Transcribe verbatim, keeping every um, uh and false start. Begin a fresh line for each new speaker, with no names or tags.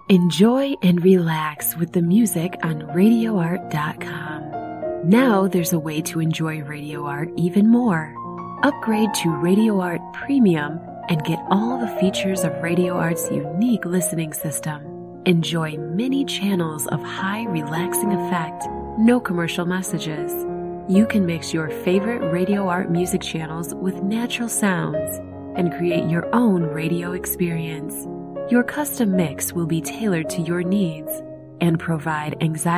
Enjoy and relax with the music on radio art dot com. Now there's a way to enjoy Radio Art even more. Upgrade to Radio Art Premium and get all the features of Radio Art's unique listening system. Enjoy many channels of high relaxing effect, no commercial messages. You can mix your favorite Radio Art music channels with natural sounds and create your own radio experience. Your custom mix will be tailored to your needs and provide anxiety